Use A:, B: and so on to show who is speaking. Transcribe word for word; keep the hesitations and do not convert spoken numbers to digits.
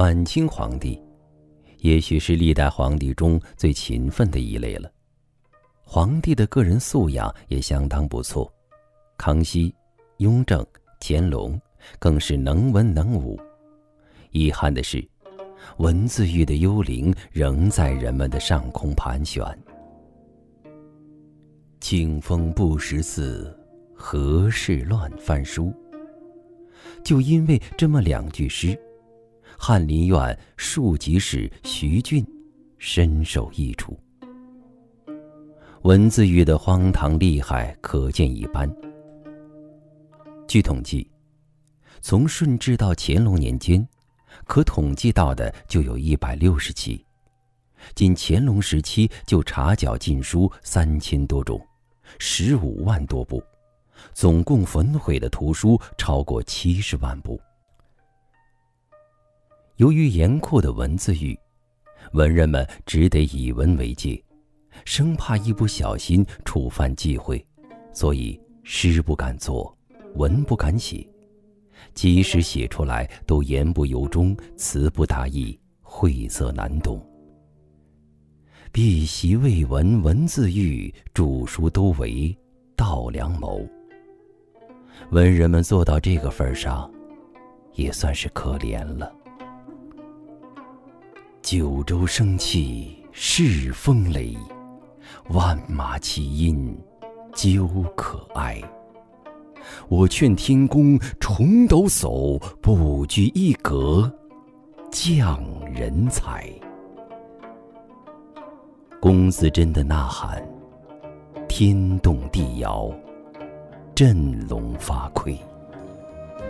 A: 晚清皇帝也许是历代皇帝中最勤奋的一类了，皇帝的个人素养也相当不错。康熙、雍正、乾隆更是能文能武。遗憾的是，文字狱的幽灵仍在人们的上空盘旋。清风不识字，何事乱翻书。就因为这么两句诗，翰林院庶吉士徐俊深受益处。文字狱的荒唐厉害可见一斑。据统计，从顺治到乾隆年间，可统计到的就有一百六十起。仅乾隆时期就查缴禁书三千多种，十五万多部，总共焚毁的图书超过七十万部。由于严酷的文字狱，文人们只得以文为戒，生怕一不小心触犯忌讳，所以诗不敢作，文不敢写，即使写出来都言不由衷，词不达意，晦涩难懂。避习未闻文字狱，著书都为盗良谋。文人们做到这个份上，也算是可怜了。九州生气恃风雷，万马齐喑究可哀。我劝天公重抖擞，不拘一格降人才。龚自珍的呐喊，天动地摇，振聋发聩。